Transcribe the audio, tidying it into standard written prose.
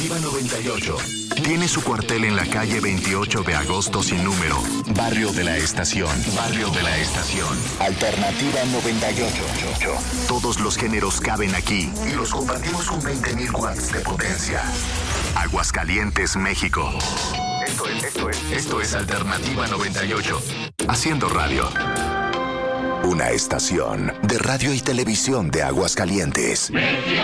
Alternativa 98. Tiene su cuartel en la calle 28 de agosto sin número. Barrio de la Estación. Barrio de la Estación. Alternativa 98. Todos los géneros caben aquí y los compartimos con 20.000 watts de potencia. Aguascalientes, México. Esto es Alternativa 98. Haciendo radio. Una estación de radio y televisión de Aguascalientes.